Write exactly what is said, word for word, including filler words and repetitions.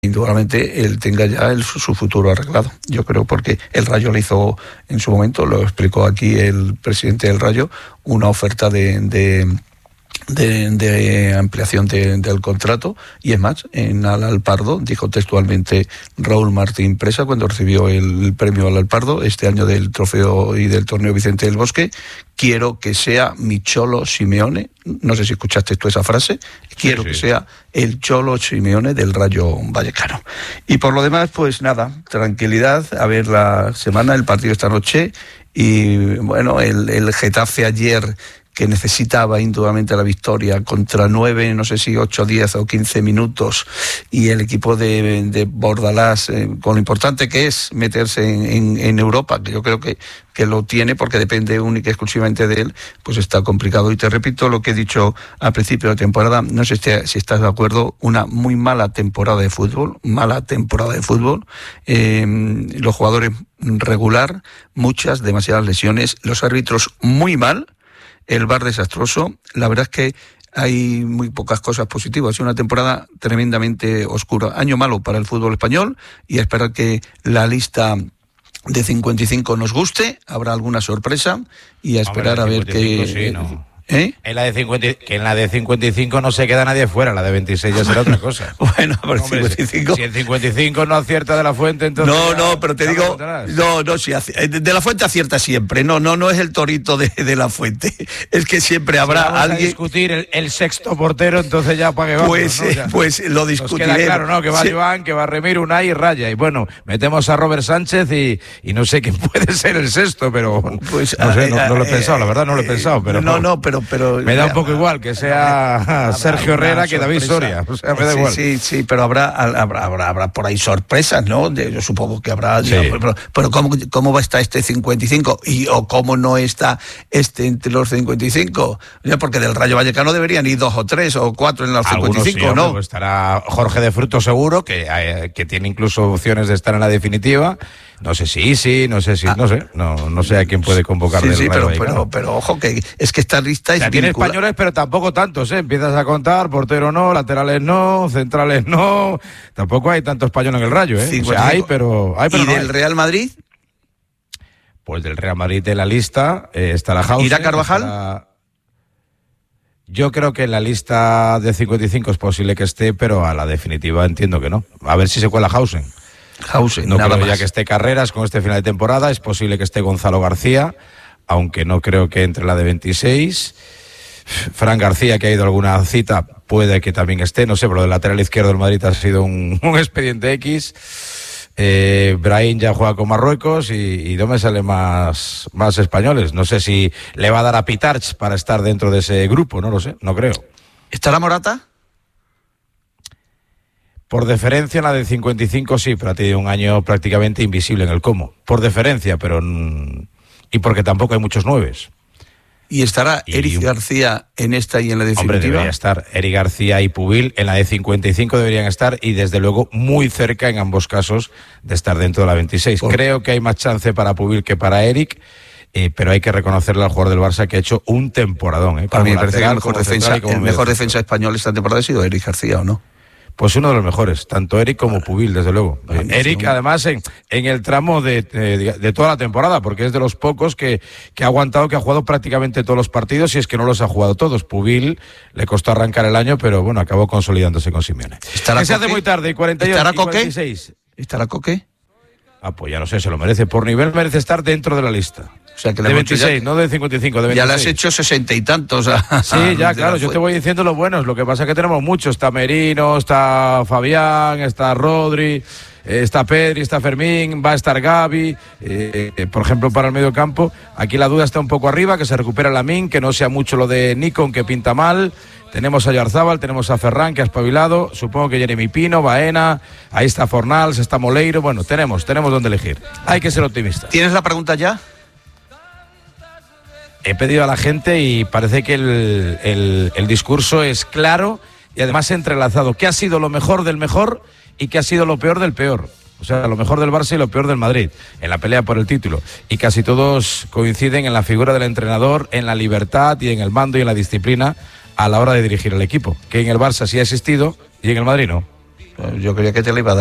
indudablemente él tenga ya el, su futuro arreglado. Yo creo porque el Rayo le hizo en su momento, lo explicó aquí el presidente del Rayo, una oferta de, de, de, de ampliación de, del contrato, y es más, en Al Alpardo dijo textualmente Raúl Martín Presa cuando recibió el premio Al Alpardo este año del trofeo y del torneo Vicente del Bosque: quiero que sea mi Cholo Simeone. No sé si escuchaste tú esa frase. Quiero sí, sí. que sea el Cholo Simeone del Rayo Vallecano. Y por lo demás, pues nada, tranquilidad, a ver la semana, el partido esta noche. Y bueno, el, el Getafe ayer, que necesitaba indudablemente la victoria contra nueve, no sé si ocho, diez o quince minutos, y el equipo de, de Bordalás, eh, con lo importante que es meterse en, en, en Europa, que yo creo que, que lo tiene porque depende única y exclusivamente de él, pues está complicado. Y te repito lo que he dicho al principio de la temporada, no sé si, si estás de acuerdo, una muy mala temporada de fútbol, mala temporada de fútbol, eh, los jugadores regular, muchas, demasiadas lesiones, los árbitros muy mal, el V A R desastroso. La verdad es que hay muy pocas cosas positivas. Es una temporada tremendamente oscura. Año malo para el fútbol español, y a esperar que la lista de cincuenta y cinco nos guste. Habrá alguna sorpresa y a esperar a ver qué... Sí, ¿no? ¿Eh? En la de cincuenta, que en la de cincuenta y cinco no se queda nadie fuera, la de veintiséis ya será otra cosa. Bueno, pero hombre, cincuenta y cinco... si en cincuenta y cinco no acierta de la Fuente, entonces... No, no, pero te digo... No, no, si de la Fuente acierta siempre. No, no, no es el torito de, de la Fuente. Es que siempre habrá si vamos alguien... a discutir el, el sexto portero, entonces ya para qué vamos, Pues, ¿no? Ya, pues lo discutiremos. Queda claro, ¿no? Que va sí. Joan, que va Remir, Unai y Raya. Y bueno, metemos a Robert Sánchez y, y no sé quién puede ser el sexto, pero... Pues, no sé, no, no lo he pensado, la verdad no lo he pensado. Pero no, no, pero... pero me da un poco igual que sea Sergio Herrera que David Soria, o sea, me da sí, igual. Sí, sí, pero habrá, habrá, habrá, habrá por ahí sorpresas, ¿no? De, yo supongo que habrá, sí. digamos, pero, pero ¿cómo, cómo va a estar este cincuenta y cinco? Y, o cómo no está este entre los cincuenta y cinco, ya porque del Rayo Vallecano deberían ir dos o tres o cuatro en los cincuenta y cinco, sí, ¿no? Pues estará Jorge de Fruto seguro, que, eh, que tiene incluso opciones de estar en la definitiva. No sé si sí, no sé si, ah, no sé, no, no sé a quién puede convocar. Sí, del sí, Rayo pero, pero, pero ojo, que es que esta lista o sea, es tiene vincula... españoles, pero tampoco tantos, ¿eh? Empiezas a contar, portero no, laterales no, centrales no, tampoco hay tanto español en el Rayo, ¿eh? Sí, o sea, hay, pero, hay, pero ¿Y no del hay. Real Madrid? Pues del Real Madrid de la lista eh, estará Hausen. ¿Irá Carvajal? Estará... Yo creo que en la lista de cincuenta y cinco es posible que esté, pero a la definitiva entiendo que no. A ver si se cuela Hausen. Hausen, no nada creo más. Ya que esté Carreras con este final de temporada. Es posible que esté Gonzalo García, aunque no creo que entre la de veintiséis. Fran García, que ha ido a alguna cita, puede que también esté. No sé, pero el lateral izquierdo del Madrid ha sido un, un expediente X. Eh, Brahim ya juega con Marruecos y, y no me salen más, más españoles. No sé si le va a dar a Pitarch para estar dentro de ese grupo, no lo sé, no creo. ¿Estará Morata? Por deferencia en la de cincuenta y cinco sí, pero ha tenido un año prácticamente invisible en el Como. Por deferencia, pero... Y porque tampoco hay muchos nueves. ¿Y estará y, Eric García en esta y en la definitiva? Hombre, debería estar Eric García y Pubil. En la de cincuenta y cinco deberían estar y desde luego muy cerca en ambos casos de estar dentro de la veintiséis. ¿Por? Creo que hay más chance para Pubil que para Eric. Eh, pero hay que reconocerle al jugador del Barça que ha hecho un temporadón. ¿eh? Para mí me parece que el mejor, defensa, el mejor defensa español esta temporada ha sido Eric García, ¿o no? Pues uno de los mejores, tanto Eric como Pubil, desde luego. Eh, Eric, además, en, en el tramo de, de, de toda la temporada, porque es de los pocos que, que ha aguantado, que ha jugado prácticamente todos los partidos, y es que no los ha jugado todos. Pubil le costó arrancar el año, pero bueno, acabó consolidándose con Simeone. ¿Estará se hace muy tarde, y cuarenta y ocho, ¿Estará y cuarenta y seis. Coque? ¿Estará Coque? Ah, pues ya no sé, se lo merece. Por nivel merece estar dentro de la lista. O sea, que le de veintiséis, ya, no de cincuenta y cinco, de veintiséis. Ya le has hecho sesenta y tantos. A, sí, ya, claro, yo te voy diciendo los buenos. Lo que pasa es que tenemos muchos. Está Merino, está Fabián, está Rodri, está Pedri, está Fermín, va a estar Gavi. Eh, eh, por ejemplo, para el medio campo, aquí la duda está un poco arriba, que se recupera Lamine, que no sea mucho lo de Nikon, que pinta mal. Tenemos a Yarzábal, tenemos a Ferran, que ha espabilado, supongo que Jeremy Pino, Baena, ahí está Fornals, está Moleiro, bueno, tenemos, tenemos donde elegir. Hay que ser optimistas. ¿Tienes la pregunta ya? He pedido a la gente y parece que el, el, el discurso es claro y además entrelazado. ¿Qué ha sido lo mejor del mejor y qué ha sido lo peor del peor? O sea, lo mejor del Barça y lo peor del Madrid, en la pelea por el título. Y casi todos coinciden en la figura del entrenador, en la libertad y en el mando y en la disciplina a la hora de dirigir el equipo, que en el Barça sí ha existido y en el Madrid no. Yo creía que te la iba a dar.